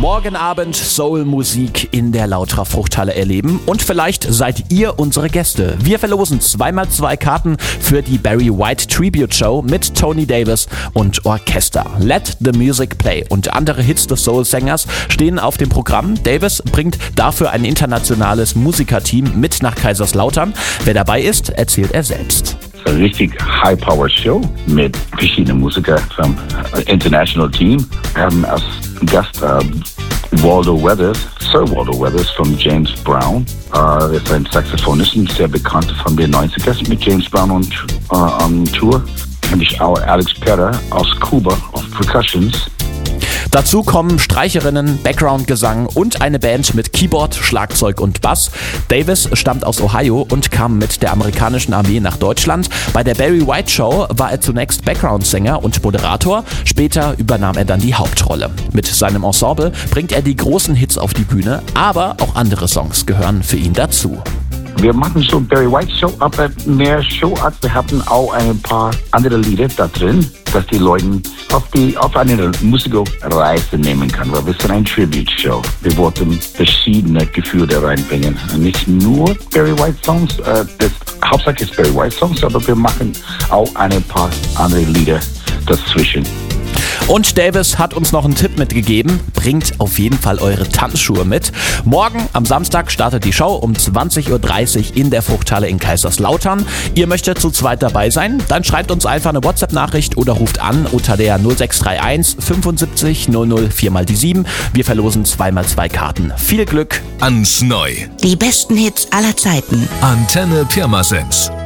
Morgen Abend Soul-Musik in der Lautra Fruchthalle erleben und vielleicht seid ihr unsere Gäste. Wir verlosen 2x2 Karten für die Barry White Tribute Show mit Tony Davis und Orchester. Let the Music Play und andere Hits des Soul-Sängers stehen auf dem Programm. Davis bringt dafür ein internationales Musikerteam mit nach Kaiserslautern. Wer dabei ist, erzählt er selbst. Eine richtig High-Power-Show mit verschiedenen Musikern vom International Team. Wir haben als Gast Waldo Weathers, Sir Waldo Weathers von James Brown. Er ist ein Saxophonist und sehr bekannt von den 90ern mit James Brown on Tour. Habe ich auch Alex Perra aus Kuba auf Percussions. Dazu kommen Streicherinnen, Background-Gesang und eine Band mit Keyboard, Schlagzeug und Bass. Davis stammt aus Ohio und kam mit der amerikanischen Armee nach Deutschland. Bei der Barry White Show war er zunächst Background-Sänger und Moderator. Später übernahm er dann die Hauptrolle. Mit seinem Ensemble bringt er die großen Hits auf die Bühne, aber auch andere Songs gehören für ihn dazu. Wir machen so eine Barry White Show, aber mehr Showart. Wir haben auch ein paar andere Lieder da drin, dass die Leute auf eine Musikreise nehmen können, weil wir sind eine Tribute-Show. Wir wollten verschiedene Gefühle reinbringen. Nicht nur Barry White Songs, das Hauptsache ist Barry White Songs, aber wir machen auch ein paar andere Lieder dazwischen. Und Davis hat uns noch einen Tipp mitgegeben. Bringt auf jeden Fall eure Tanzschuhe mit. Morgen am Samstag startet die Show um 20.30 Uhr in der Fruchthalle in Kaiserslautern. Ihr möchtet zu zweit dabei sein? Dann schreibt uns einfach eine WhatsApp-Nachricht oder ruft an unter der 0631 75 00 4x7. Wir verlosen 2x2 Karten. Viel Glück! Ans Neu. Die besten Hits aller Zeiten. Antenne Pirmasens.